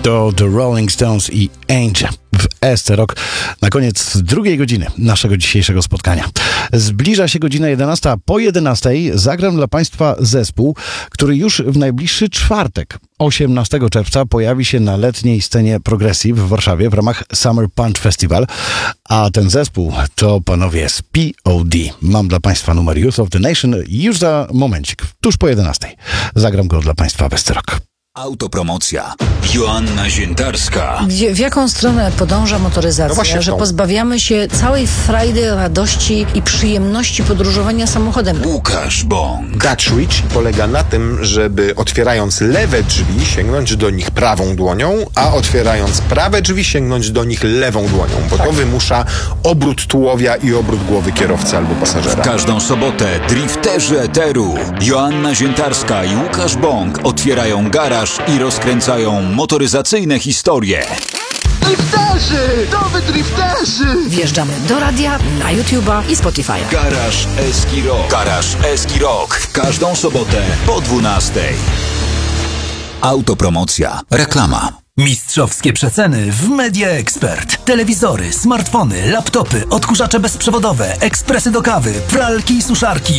To The Rolling Stones i Angel w SC Rock na koniec drugiej godziny naszego dzisiejszego spotkania. Zbliża się godzina 11, a po 11 zagram dla Państwa zespół, który już w najbliższy czwartek, 18 czerwca, pojawi się na letniej scenie Progressive w Warszawie w ramach Summer Punch Festival. A ten zespół to panowie z POD. Mam dla Państwa numer Youth of the Nation już za momencik, tuż po 11. Zagram go dla Państwa w SC Rock. Autopromocja. Joanna Ziętarska. W jaką stronę podąża motoryzacja, że pozbawiamy się całej frajdy, radości i przyjemności podróżowania samochodem. Łukasz Bąk. Dutch Reach polega na tym, żeby otwierając lewe drzwi sięgnąć do nich prawą dłonią, a otwierając prawe drzwi sięgnąć do nich lewą dłonią, bo to wymusza obrót tułowia i obrót głowy kierowcy albo pasażera. W każdą sobotę drifterzy eteru Joanna Ziętarska i Łukasz Bąk otwierają garaż i rozkręcają motoryzacyjne historie. Drifterzy! Nowy drifterzy! Wjeżdżamy do radia, na YouTube'a i Spotify'a. Garaż Eski Rock. Garaż Eski Rock. W każdą sobotę po 12. Autopromocja. Reklama. Mistrzowskie przeceny w Media Expert. Telewizory, smartfony, laptopy, odkurzacze bezprzewodowe, ekspresy do kawy, pralki i suszarki.